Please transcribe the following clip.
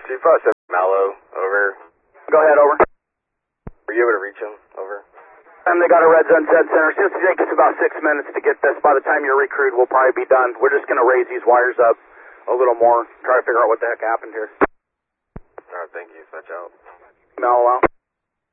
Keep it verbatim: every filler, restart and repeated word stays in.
Two five seven Mallow, over. Go ahead, over. Were you able to reach him? Over. And they got a red zone dead center. It's just take us about six minutes to get this. By the time you're recruit, we'll probably be done. We're just going to raise these wires up a little more, try to figure out what the heck happened here. Alright, thank you. Fetch out. Mellow out.